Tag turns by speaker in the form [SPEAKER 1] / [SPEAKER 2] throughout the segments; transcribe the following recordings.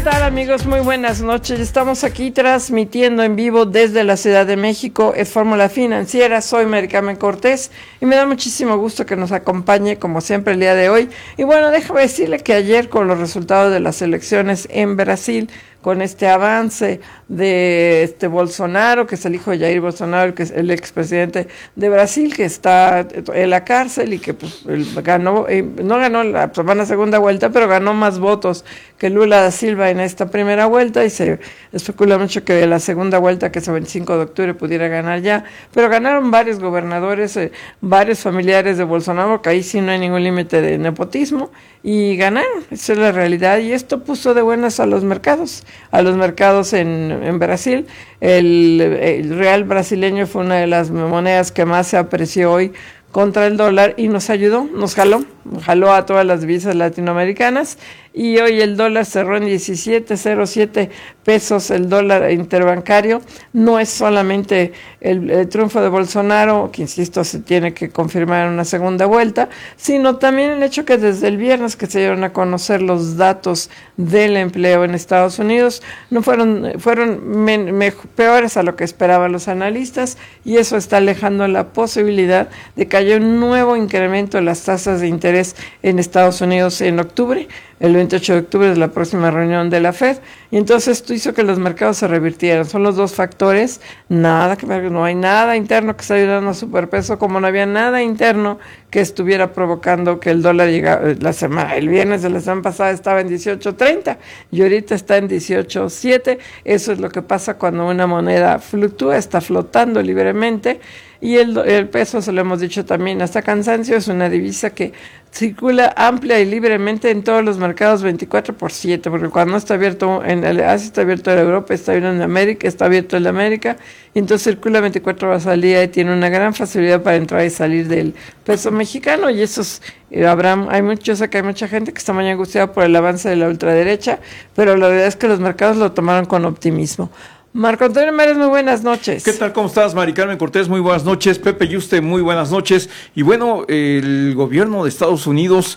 [SPEAKER 1] tal, amigos? Muy buenas noches. Estamos aquí transmitiendo en vivo desde la Ciudad de México. Es Fórmula Financiera. Soy Mary Carmen Cortés y me da muchísimo gusto que nos acompañe como siempre el día de hoy. Y bueno, déjame decirle que ayer con los resultados de las elecciones en Brasil, con este avance de Bolsonaro, que es el hijo de Jair Bolsonaro, que es el expresidente de Brasil, que está en la cárcel y que pues, ganó, no ganó la segunda vuelta, pero ganó más votos que Lula da Silva en esta primera vuelta, y se especula mucho que la segunda vuelta, que es el 25 de octubre, pudiera ganar ya, pero ganaron varios gobernadores, varios familiares de Bolsonaro, que ahí sí no hay ningún límite de nepotismo, y ganaron, esa es la realidad, y esto puso de buenas a los mercados en Brasil. El real brasileño fue una de las monedas que más se apreció hoy contra el dólar y nos ayudó, nos jaló a todas las divisas latinoamericanas, y hoy el dólar cerró en 17.07 pesos el dólar interbancario. No es solamente el triunfo de Bolsonaro, que insisto se tiene que confirmar en una segunda vuelta, sino también el hecho que desde el viernes que se dieron a conocer los datos del empleo en Estados Unidos, no fueron peores a lo que esperaban los analistas, y eso está alejando la posibilidad de que haya un nuevo incremento de las tasas de interés en Estados Unidos en octubre. El 28 de octubre es la próxima reunión de la Fed, y entonces esto hizo que los mercados se revirtieran. Son los dos factores, no hay nada interno que esté ayudando a superpeso, como no había nada interno que estuviera provocando que el dólar llegara. El viernes de la semana pasada estaba en 18.30 y ahorita está en 18.07. Eso es lo que pasa cuando una moneda fluctúa, está flotando libremente. Y el peso, se lo hemos dicho también hasta cansancio, es una divisa que circula amplia y libremente en todos los mercados 24/7, porque cuando está abierto en Asia, está abierto en Europa, está abierto en América, está abierto en América, y entonces circula 24 horas al día y tiene una gran facilidad para entrar y salir del peso mexicano. Y eso es, yo sé que hay mucha gente que está muy angustiada por el avance de la ultraderecha, pero la verdad es que los mercados lo tomaron con optimismo. Marco Antonio Mares, muy buenas noches.
[SPEAKER 2] ¿Qué tal? ¿Cómo estás, Mari Carmen Cortés? Muy buenas noches. Pepe Yuste, muy buenas noches. Y bueno, el gobierno de Estados Unidos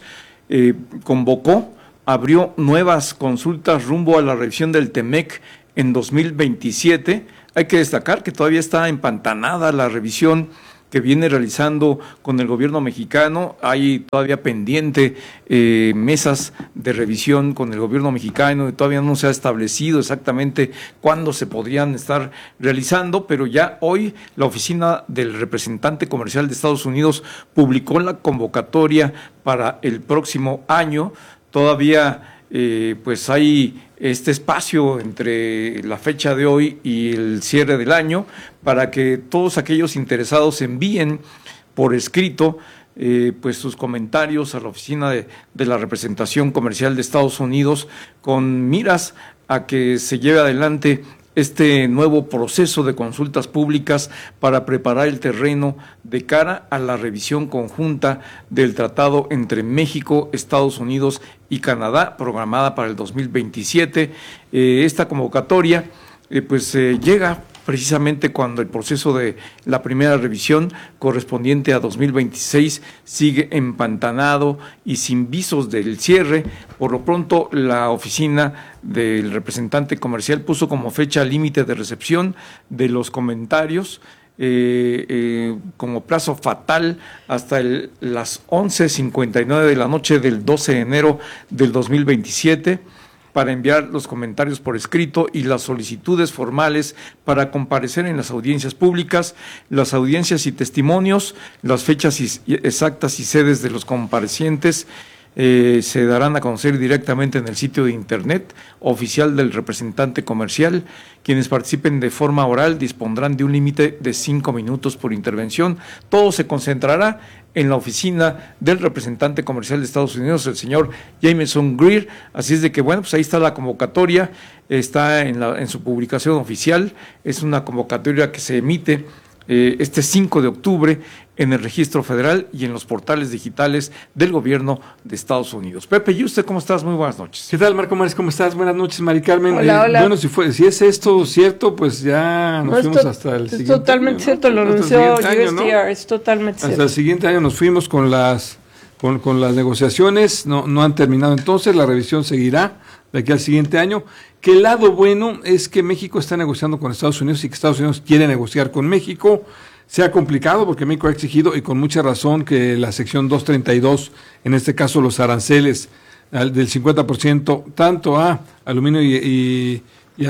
[SPEAKER 2] abrió nuevas consultas rumbo a la revisión del TEMEC en 2027. Hay que destacar que todavía está empantanada la revisión que viene realizando con el gobierno mexicano. Hay todavía pendiente mesas de revisión con el gobierno mexicano, y todavía no se ha establecido exactamente cuándo se podrían estar realizando, pero ya hoy la oficina del representante comercial de Estados Unidos publicó la convocatoria para el próximo año. Todavía pues hay este espacio entre la fecha de hoy y el cierre del año para que todos aquellos interesados envíen por escrito pues sus comentarios a la oficina de la representación comercial de Estados Unidos, con miras a que se lleve adelante este nuevo proceso de consultas públicas para preparar el terreno de cara a la revisión conjunta del tratado entre México, Estados Unidos y Canadá, programada para el 2027. Esta convocatoria llega precisamente cuando el proceso de la primera revisión correspondiente a 2026 sigue empantanado y sin visos del cierre. Por lo pronto, la oficina del representante comercial puso como fecha límite de recepción de los comentarios como plazo fatal hasta las 11:59 de la noche del 12 de enero del 2027. Para enviar los comentarios por escrito y las solicitudes formales para comparecer en las audiencias públicas, las audiencias y testimonios, las fechas exactas y sedes de los comparecientes se darán a conocer directamente en el sitio de internet oficial del representante comercial. Quienes participen de forma oral dispondrán de un límite de 5 minutos por intervención. Todo se concentrará en la oficina del representante comercial de Estados Unidos, el señor Jameson Greer. Así es de que, bueno, pues ahí está la convocatoria, está en su publicación oficial. Es una convocatoria que se emite este 5 de octubre en el Registro Federal y en los portales digitales del gobierno de Estados Unidos. Pepe, ¿y usted cómo estás? Muy buenas noches.
[SPEAKER 3] ¿Qué tal, Marco Mares? ¿Cómo estás? Buenas noches, Mari Carmen.
[SPEAKER 1] Hola, hola.
[SPEAKER 3] Bueno, si es esto cierto, pues ya nos fuimos hasta el siguiente año.
[SPEAKER 1] Es totalmente cierto, lo anunció USTR, es totalmente cierto.
[SPEAKER 3] Hasta el siguiente año nos fuimos con las negociaciones, no han terminado entonces, la revisión seguirá de aquí al siguiente año. Que el lado bueno es que México está negociando con Estados Unidos y que Estados Unidos quiere negociar con México. Se ha complicado porque México ha exigido, y con mucha razón, que la sección 232, en este caso los aranceles del 50%, tanto a aluminio y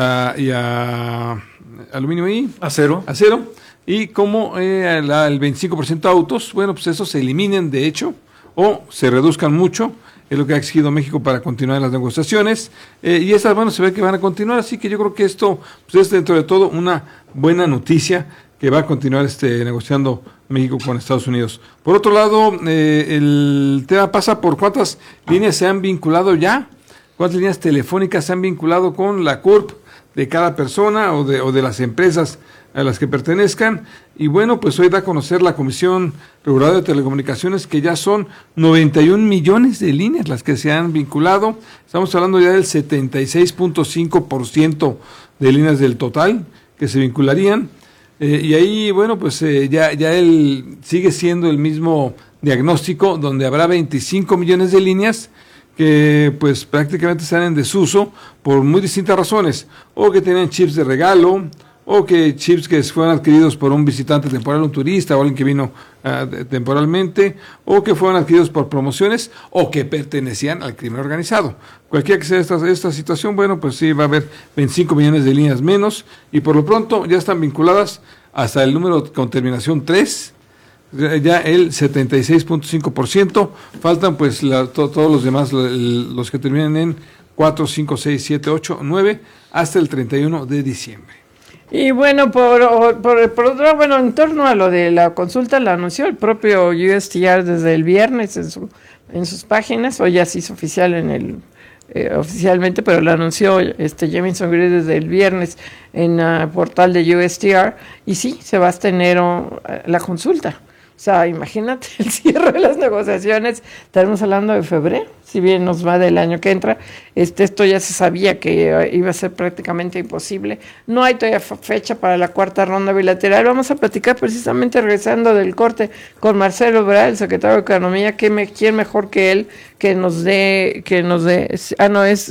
[SPEAKER 3] aluminio y
[SPEAKER 2] acero,
[SPEAKER 3] y como el 25% a autos, bueno, pues esos se eliminen de hecho o se reduzcan mucho, es lo que ha exigido México para continuar las negociaciones, y esas, bueno, se ve que van a continuar, así que yo creo que esto pues, es dentro de todo una buena noticia, que va a continuar negociando México con Estados Unidos. Por otro lado, el tema pasa por cuántas líneas se han vinculado ya, cuántas líneas telefónicas se han vinculado con la CURP de cada persona o de las empresas a las que pertenezcan. Y bueno, pues hoy da a conocer la Comisión Reguladora de Telecomunicaciones que ya son 91 millones de líneas las que se han vinculado. Estamos hablando ya del 76.5% de líneas del total que se vincularían. Y ahí, bueno, pues ya él sigue siendo el mismo diagnóstico, donde habrá 25 millones de líneas que pues prácticamente están en desuso por muy distintas razones, o que tienen chips de regalo, o que chips que fueron adquiridos por un visitante temporal, un turista o alguien que vino temporalmente, o que fueron adquiridos por promociones, o que pertenecían al crimen organizado. Cualquiera que sea esta situación, bueno, pues sí va a haber 25 millones de líneas menos, y por lo pronto ya están vinculadas hasta el número con terminación 3, ya el 76.5%, faltan pues todos los demás, los que terminan en 4, 5, 6, 7, 8, 9, hasta el 31 de diciembre.
[SPEAKER 1] Y bueno, por otro, bueno, en torno a lo de la consulta, la anunció el propio USTR desde el viernes en sus páginas, hoy ya se hizo oficial oficialmente, pero lo anunció Jamieson Gray desde el viernes en el portal de USTR, y sí, se va a tener la consulta. O sea, imagínate el cierre de las negociaciones, estaremos hablando de febrero, si bien nos va del año que entra. Esto ya se sabía que iba a ser prácticamente imposible. No hay todavía fecha para la cuarta ronda bilateral. Vamos a platicar precisamente, regresando del corte, con Marcelo Ebrard, el secretario de Economía. ¿Quién mejor que él que nos dé, es a las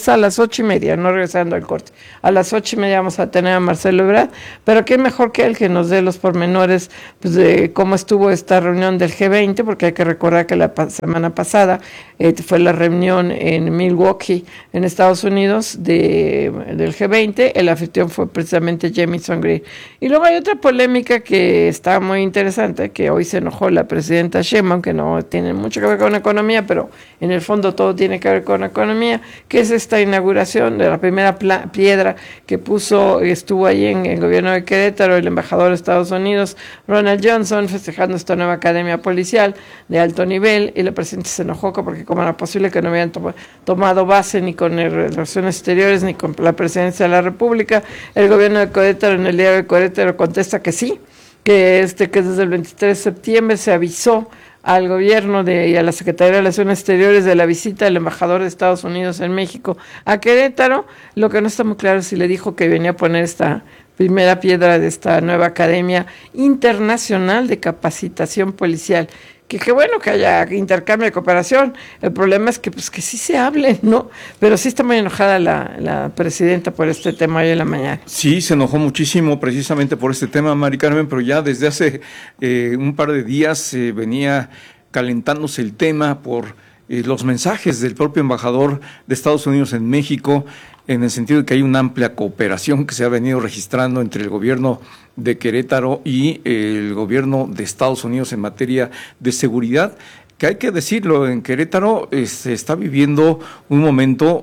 [SPEAKER 1] 8:30, no regresando al corte. A las 8:30 vamos a tener a Marcelo Ebrard, pero quién mejor que él que nos dé los pormenores pues, de cómo estuvo esta reunión del G20, porque hay que recordar que la semana pasada fue la reunión en Milwaukee, en Estados Unidos, del G20. El anfitrión fue precisamente Jamieson Gray. Y luego hay otra polémica que está muy interesante, que hoy se enojó la presidenta Sheinbaum, que no tiene mucho que ver con economía, pero en el fondo todo tiene que ver con economía, que es esta inauguración de la primera piedra que estuvo ahí en el gobierno de Querétaro, el embajador de Estados Unidos, Ronald Johnson, festejando esta nueva academia policial de alto nivel, y la presidenta se enojó porque cómo era posible que no habían tomado base ni con Relaciones Exteriores ni con la Presidencia de la República. El gobierno de Querétaro, en el diario de Querétaro, contesta que sí, que desde el 23 de septiembre se avisó al gobierno y a la Secretaría de Relaciones Exteriores de la visita del embajador de Estados Unidos en México a Querétaro. Lo que no está muy claro es si le dijo que venía a poner esta primera piedra de esta nueva Academia Internacional de Capacitación Policial. Que bueno que haya intercambio de cooperación. El problema es que sí se hable, ¿no? Pero sí está muy enojada la presidenta por este tema hoy en la mañana.
[SPEAKER 2] Sí, se enojó muchísimo precisamente por este tema, Mari Carmen, pero ya desde hace un par de días venía calentándose el tema por los mensajes del propio embajador de Estados Unidos en México, en el sentido de que hay una amplia cooperación que se ha venido registrando entre el gobierno de Querétaro y el gobierno de Estados Unidos en materia de seguridad, que hay que decirlo, en Querétaro se está viviendo un momento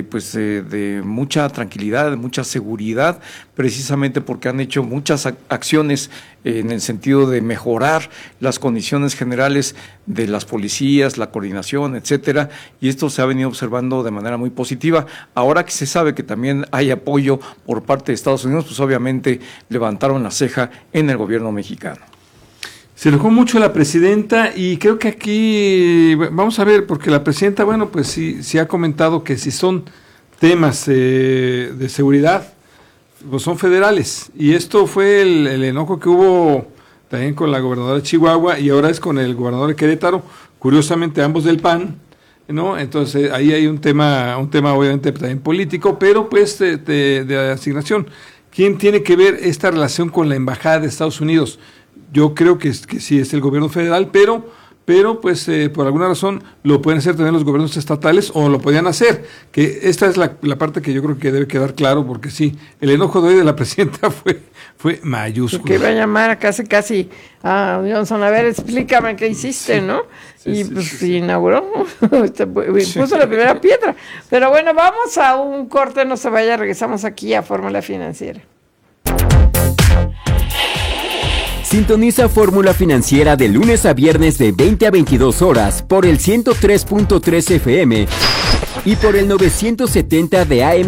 [SPEAKER 2] de mucha tranquilidad, de mucha seguridad, precisamente porque han hecho muchas acciones en el sentido de mejorar las condiciones generales de las policías, la coordinación, etcétera, y esto se ha venido observando de manera muy positiva. Ahora que se sabe que también hay apoyo por parte de Estados Unidos, pues obviamente levantaron la ceja en el gobierno mexicano.
[SPEAKER 3] Se enojó mucho la presidenta, y creo que aquí, vamos a ver, porque la presidenta, bueno, pues sí ha comentado que si son temas de seguridad, pues son federales, y esto fue el enojo que hubo también con la gobernadora de Chihuahua, y ahora es con el gobernador de Querétaro, curiosamente ambos del PAN, ¿no? Entonces ahí hay un tema obviamente también político, pero pues de asignación. ¿Quién tiene que ver esta relación con la Embajada de Estados Unidos? Yo creo que sí es el gobierno federal, pero pues por alguna razón lo pueden hacer también los gobiernos estatales o lo podían hacer, que esta es la parte que yo creo que debe quedar claro, porque sí, el enojo de hoy de la presidenta fue mayúsculo.
[SPEAKER 1] Que iba a llamar a casi a Johnson, a ver, explícame qué hiciste, ¿no? Sí, inauguró, puso la primera piedra. Pero bueno, vamos a un corte, no se vaya, regresamos aquí a Fórmula Financiera.
[SPEAKER 4] Sintoniza Fórmula Financiera de lunes a viernes de 20 a 22 horas por el 103.3 FM y por el 970 de AM